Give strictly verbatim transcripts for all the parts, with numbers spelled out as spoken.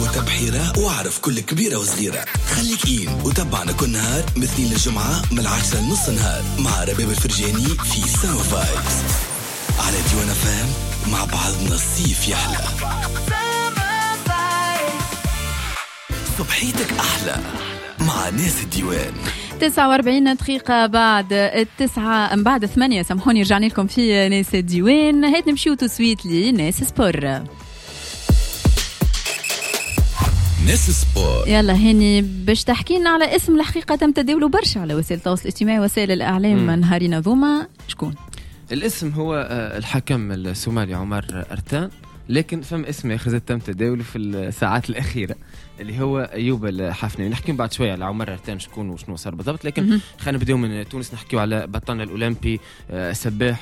وتبحيرة واعرف كل كبيرة وصغيرة. خليك إين وتابعنا كل نهار من اثنين للجمعة من العاشرة لنص نهار مع رباب الفرجاني في ساو فايبس على ديوان فام. مع بعضنا الصيف يحلى. صبحيتك أحلى مع ناس الديوان. تسعة وأربعين دقيقة بعد التسعة بعد ثمانية، سامحوني رجعنا لكم في ناس الديوان. هات نمشيو تسويت لي ناس سبور. ناس سبور يلا هاني باش تحكي لنا على اسم الحقيقة تم تداوله برشا على وسائل التواصل الاجتماعي وسائل الإعلام نهارين ذوما. شكون الاسم؟ هو الحكم الصومالي عمر أرتان، لكن فم اسم آخر تم تداوله في الساعات الأخيرة اللي هو أيوب الحفناوي. نحكي بعد شوية على عمر أرتان شكون وشنو صار بالضبط، لكن خلينا نبداو من تونس. نحكيو على بطلنا الأولمبي سباح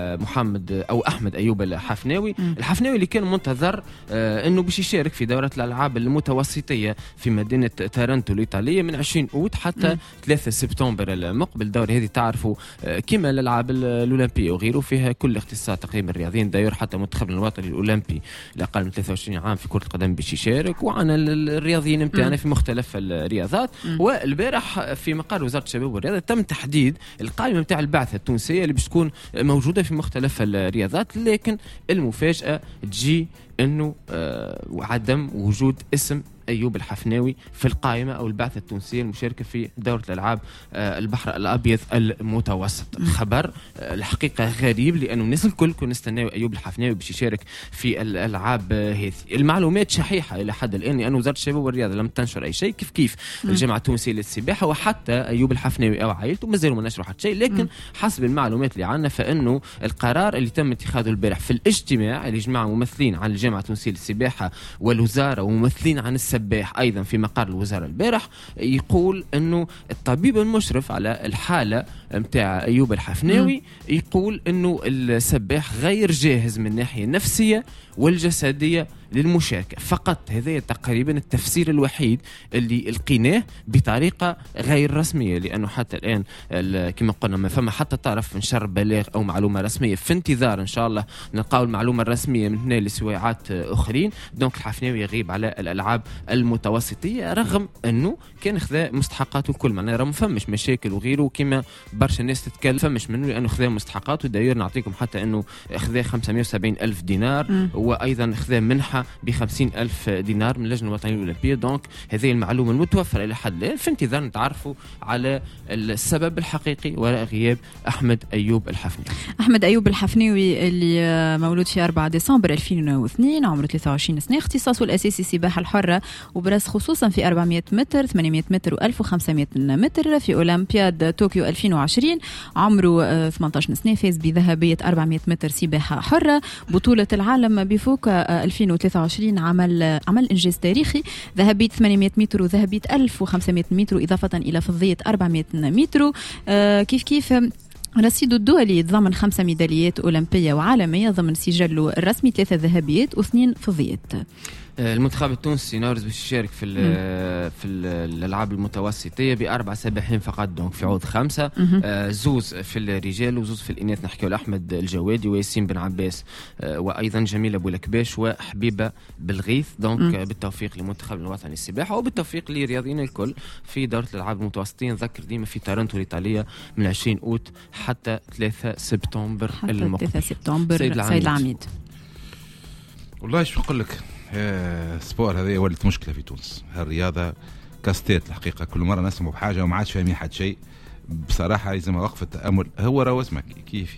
محمد أو أحمد أيوب الحفناوي. الحفناوي اللي كان منتظر أنه باش يشارك في دورة الألعاب المتوسطية في مدينة تارنتو الإيطالية من عشرين أوت حتى ثلاثة سبتمبر المقبل. الدورة هذه تعرفوا كما الألعاب الأولمبية وغيره فيها كل اختصاص تقريبا الرياضيين. داير حتى منتخبنا الوطني الأولمبي الأقل من ثلاثة وعشرين عام في كرة القدم باش يشارك، وعنا الرياضيين متاعنا في مختلف الرياضات. والبارح في مقر وزارة الشباب والرياضة تم تحديد القائمة متاع البعثة التونسية اللي باش تكون موجودة في مختلف الرياضات، لكن المفاجأة تجي انه آه عدم وجود اسم أيوب الحفناوي في القائمة أو البعثة التونسية المشاركة في دورة الألعاب آه البحر الأبيض المتوسط. خبر آه الحقيقة غريب، لأنه الناس الكل كنا نستناو أيوب الحفناوي باش يشارك في الألعاب آه هذه. المعلومات شحيحة إلى حد الآن، لأن وزارة الشباب والرياضة لم تنشر أي شيء، كيف كيف الجامعة التونسية للسباحة وحتى أيوب الحفناوي أو عائلته مازالوا ما نشروا حتى شيء. لكن حسب المعلومات اللي عندنا فإنه القرار اللي تم اتخاذه البارح في الاجتماع اللي جمع ممثلين عن الجامعة التونسية للسباحة والوزارة وممثلين عن السباح أيضا في مقر الوزارة البارح، يقول أنه الطبيب المشرف على الحالة متاع أيوب الحفناوي يقول أنه السباح غير جاهز من الناحية النفسية والجسدية للمشاركة فقط. هذا تقريبا التفسير الوحيد اللي لقيناه بطريقة غير رسمية، لأنه حتى الآن كما قلنا ما فما حتى طرف نشر بلاغ أو معلومة رسمية. في انتظار إن شاء الله نلقاو المعلومة الرسمية من هنا لسويعات أخرين. دونك الحفناوي يغيب على الألعاب المتوسطية رغم أنه كان خذا مستحقاته كل معناه. راه ما فمش مشاكل وغيره كما برشا الناس تتكلم، فمش منه لأنه خذا مستحقاته. داير نعطيكم حتى أنه خذا خمسمائة وسبعين ألف دينار م. وأيضا خذا منحة بخمسين ألف دينار من اللجنة الوطنية الأولمبية. دونك هذه المعلومة المتوفرة إلى حد الآن، في انتظار نتعرفوا على السبب الحقيقي وراء غياب أحمد أيوب الحفناوي. أحمد أيوب الحفناوي اللي مولود في أربعة ديسمبر ألفين واثنين، عمره ثلاثة وعشرين سنة، اختصاصه الأساسي السباحة الحرة وبرز خصوصا في أربعمائة متر ثمانمائة متر وألف وخمسمائة متر. في أولمبياد طوكيو ألفين وعشرين عمره ثمانية عشر سنة، فاز بذهبية أربعمائة متر سباحة حرة. بطولة العالم بفوق ألفين وثلاثة وعشرين عمل عمل إنجاز تاريخي، ذهبية ثمانمائة متر وذهبية ألف وخمسمائة متر إضافة إلى فضية أربعمائة متر. آه كيف كيف رصيده الدولي يتضمن خمسة ميداليات أولمبية وعالمية ضمن سجله الرسمي ثلاثة ذهبيات واثنين فضيات. المنتخب التونسي ناوي باش يشارك في ال في ال الالعاب المتوسطيه باربع سباحين فقط، دونك في عوض خمسه، آه زوز في الرجال وزوز في الاناث. نحكيو على احمد الجوادي وياسين بن عباس آه وايضا جميله بولكباش وحبيبه بالغيث. دونك مم. بالتوفيق لمنتخب الوطني للسباحه وبالتوفيق للرياضيين الكل في دوره الالعاب المتوسطيه. نذكر ديما في تارنتو الايطاليه من عشرين اوت حتى ثلاثة سبتمبر المقبل. ثلاثة سبتمبر سيد العميد, العميد. والله شو اقول لك، سبور هذه ولت مشكلة في تونس. هالرياضة كاستيت الحقيقة، كل مرة نسمع بحاجة وما عادش فاهمين حد شيء بصراحة. لازم وقف التأمل. هو راه اسمك كيف